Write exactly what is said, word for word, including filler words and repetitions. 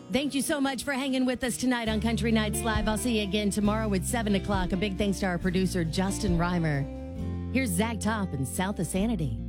Thank you so much for hanging with us tonight on Country Nights Live. I'll see you again tomorrow at seven o'clock. A big thanks to our producer, Justin Reimer. Here's Zach Top and South of Sanity.